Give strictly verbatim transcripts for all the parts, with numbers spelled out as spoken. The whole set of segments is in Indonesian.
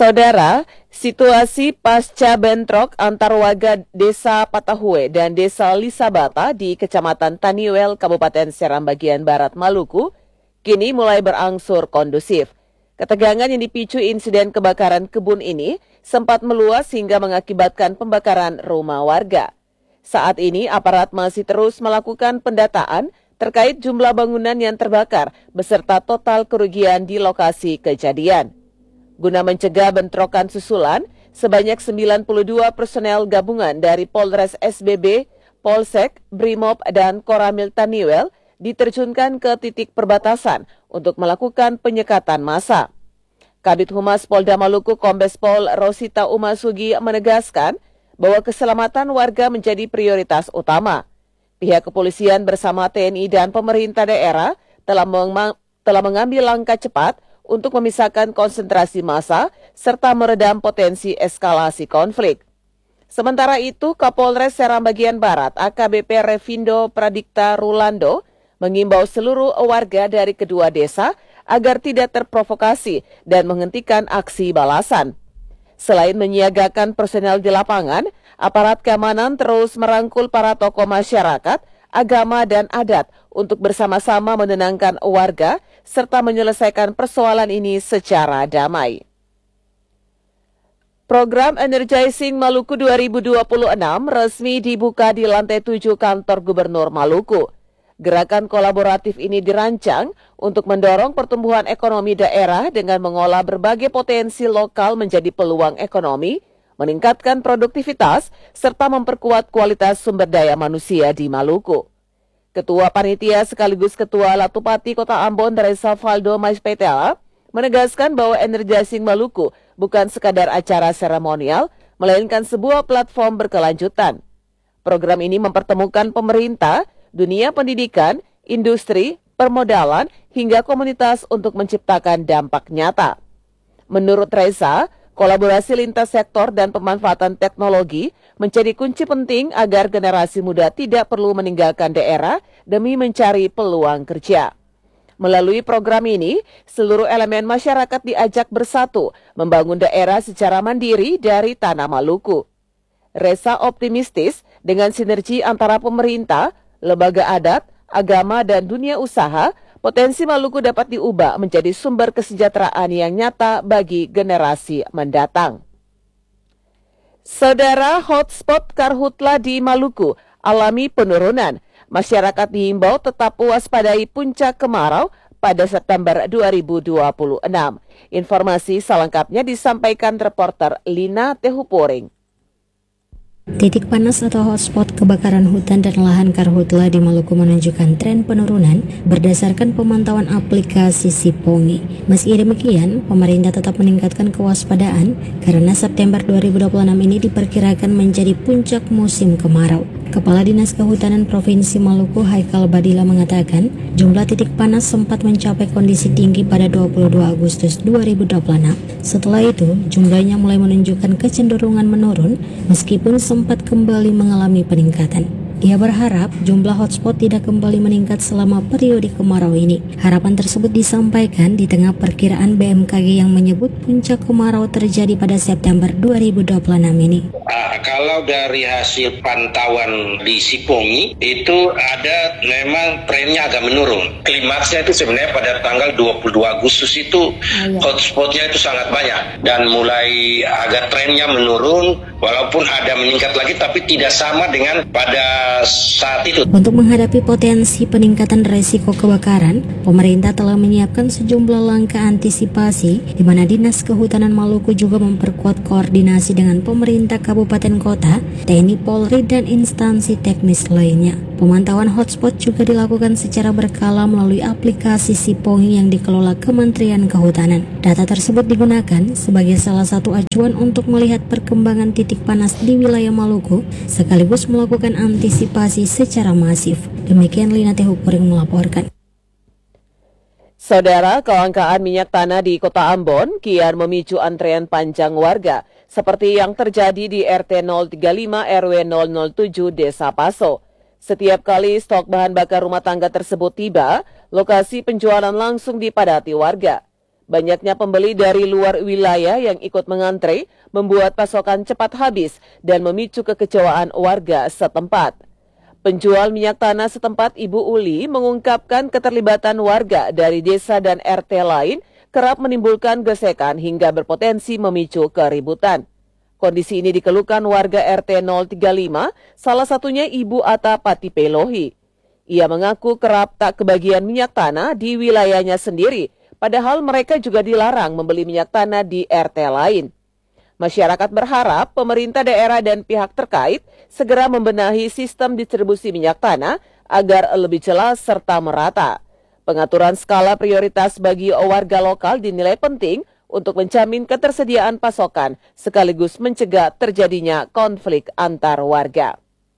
Saudara, situasi pasca bentrok antar warga Desa Patahue dan Desa Lisabata di Kecamatan Taniwel, Kabupaten Seram bagian Barat Maluku, kini mulai berangsur kondusif. Ketegangan yang dipicu insiden kebakaran kebun ini sempat meluas hingga mengakibatkan pembakaran rumah warga. Saat ini aparat masih terus melakukan pendataan terkait jumlah bangunan yang terbakar beserta total kerugian di lokasi kejadian. Guna mencegah bentrokan susulan, sebanyak sembilan puluh dua personel gabungan dari Polres S B B, Polsek, Brimob, dan Koramil Taniwel diterjunkan ke titik perbatasan untuk melakukan penyekatan massa. Kabid Humas Polda Maluku Kombes Pol Rosita Umasugi menegaskan bahwa keselamatan warga menjadi prioritas utama. Pihak kepolisian bersama T N I dan pemerintah daerah telah, meng- telah mengambil langkah cepat untuk memisahkan konsentrasi massa serta meredam potensi eskalasi konflik. Sementara itu, Kapolres Seram bagian Barat A K B P Revindo Pradikta Rulando mengimbau seluruh warga dari kedua desa agar tidak terprovokasi dan menghentikan aksi balasan. Selain menyiagakan personel di lapangan, aparat keamanan terus merangkul para tokoh masyarakat, agama, dan adat untuk bersama-sama menenangkan warga serta menyelesaikan persoalan ini secara damai. Program Energizing Maluku dua ribu dua puluh enam resmi dibuka di lantai tujuh kantor Gubernur Maluku. Gerakan kolaboratif ini dirancang untuk mendorong pertumbuhan ekonomi daerah dengan mengolah berbagai potensi lokal menjadi peluang ekonomi, meningkatkan produktivitas, serta memperkuat kualitas sumber daya manusia di Maluku. Ketua Panitia sekaligus Ketua Latupati Kota Ambon Reza Faldo Maispetela menegaskan bahwa Energizing Maluku bukan sekadar acara seremonial, melainkan sebuah platform berkelanjutan. Program ini mempertemukan pemerintah, dunia pendidikan, industri, permodalan, hingga komunitas untuk menciptakan dampak nyata. Menurut Reza, kolaborasi lintas sektor dan pemanfaatan teknologi menjadi kunci penting agar generasi muda tidak perlu meninggalkan daerah demi mencari peluang kerja. Melalui program ini, seluruh elemen masyarakat diajak bersatu membangun daerah secara mandiri dari tanah Maluku. Reza optimistis dengan sinergi antara pemerintah, lembaga adat, agama, dan dunia usaha, potensi Maluku dapat diubah menjadi sumber kesejahteraan yang nyata bagi generasi mendatang. Saudara, hotspot karhutla di Maluku alami penurunan. Masyarakat diimbau tetap waspadai puncak kemarau pada September dua ribu dua puluh enam. Informasi selengkapnya disampaikan reporter Lina Tehuporing. Titik panas atau hotspot kebakaran hutan dan lahan karhutla di Maluku menunjukkan tren penurunan berdasarkan pemantauan aplikasi Sipongi. Meski demikian, pemerintah tetap meningkatkan kewaspadaan karena September dua ribu dua puluh enam ini diperkirakan menjadi puncak musim kemarau. Kepala Dinas Kehutanan Provinsi Maluku Haikal Badila mengatakan jumlah titik panas sempat mencapai kondisi tinggi pada dua puluh dua Agustus dua ribu dua puluh enam. Setelah itu, jumlahnya mulai menunjukkan kecenderungan menurun meskipun sempat kembali mengalami peningkatan. Ia berharap jumlah hotspot tidak kembali meningkat selama periode kemarau ini. Harapan tersebut disampaikan di tengah perkiraan B M K G yang menyebut puncak kemarau terjadi pada September dua ribu dua puluh enam ini. Uh, kalau dari hasil pantauan di Sipongi itu ada memang trennya agak menurun. Klimaksnya itu sebenarnya pada tanggal dua puluh dua Agustus itu oh, iya. Hotspotnya itu sangat banyak dan mulai agak trennya menurun walaupun ada meningkat lagi tapi tidak sama dengan pada saat itu. Untuk menghadapi potensi peningkatan resiko kebakaran, pemerintah telah menyiapkan sejumlah langkah antisipasi di mana Dinas Kehutanan Maluku juga memperkuat koordinasi dengan pemerintah kabupaten kota, T N I Polri, dan instansi teknis lainnya. Pemantauan hotspot juga dilakukan secara berkala melalui aplikasi Sipongi yang dikelola Kementerian Kehutanan. Data tersebut digunakan sebagai salah satu acuan untuk melihat perkembangan titik panas di wilayah Maluku sekaligus melakukan antisipasi secara masif. Demikian Lina Tehuporing melaporkan. Saudara, kelangkaan minyak tanah di Kota Ambon kian memicu antrean panjang warga seperti yang terjadi di R T nol tiga lima R W nol nol tujuh Desa Paso. Setiap kali stok bahan bakar rumah tangga tersebut tiba, lokasi penjualan langsung dipadati warga. Banyaknya pembeli dari luar wilayah yang ikut mengantre membuat pasokan cepat habis dan memicu kekecewaan warga setempat. Penjual minyak tanah setempat Ibu Uli mengungkapkan keterlibatan warga dari desa dan R T lain kerap menimbulkan gesekan hingga berpotensi memicu keributan. Kondisi ini dikeluhkan warga R T nol tiga lima, salah satunya Ibu Ata Patipelohi. Ia mengaku kerap tak kebagian minyak tanah di wilayahnya sendiri, padahal mereka juga dilarang membeli minyak tanah di R T lain. Masyarakat berharap pemerintah daerah dan pihak terkait segera membenahi sistem distribusi minyak tanah agar lebih jelas serta merata. Pengaturan skala prioritas bagi warga lokal dinilai penting untuk menjamin ketersediaan pasokan sekaligus mencegah terjadinya konflik antar warga.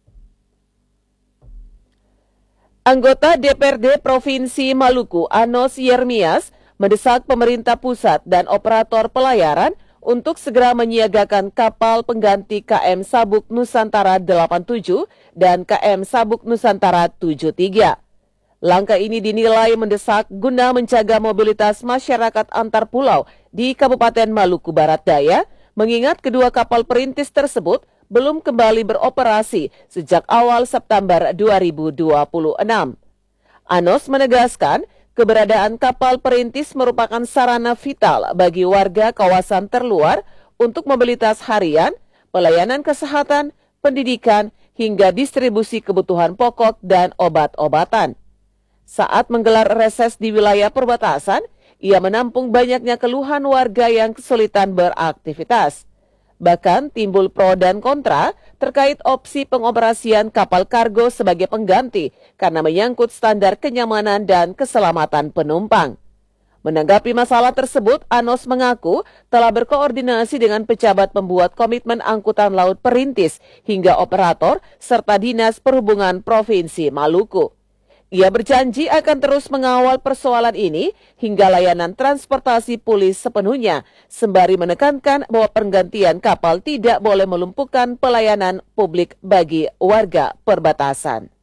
Anggota D P R D Provinsi Maluku, Anos Yermias, mendesak pemerintah pusat dan operator pelayaran untuk segera menyiagakan kapal pengganti K M Sabuk Nusantara delapan puluh tujuh dan K M Sabuk Nusantara tujuh puluh tiga. Langkah ini dinilai mendesak guna menjaga mobilitas masyarakat antar pulau di Kabupaten Maluku Barat Daya, mengingat kedua kapal perintis tersebut belum kembali beroperasi sejak awal September dua ribu dua puluh enam. Anos menegaskan, keberadaan kapal perintis merupakan sarana vital bagi warga kawasan terluar untuk mobilitas harian, pelayanan kesehatan, pendidikan, hingga distribusi kebutuhan pokok dan obat-obatan. Saat menggelar reses di wilayah perbatasan, ia menampung banyaknya keluhan warga yang kesulitan beraktivitas. Bahkan timbul pro dan kontra terkait opsi pengoperasian kapal kargo sebagai pengganti karena menyangkut standar kenyamanan dan keselamatan penumpang. Menanggapi masalah tersebut, Anos mengaku telah berkoordinasi dengan pejabat pembuat komitmen angkutan laut perintis hingga operator serta Dinas Perhubungan Provinsi Maluku. Ia berjanji akan terus mengawal persoalan ini hingga layanan transportasi pulih sepenuhnya, sembari menekankan bahwa penggantian kapal tidak boleh melumpuhkan pelayanan publik bagi warga perbatasan.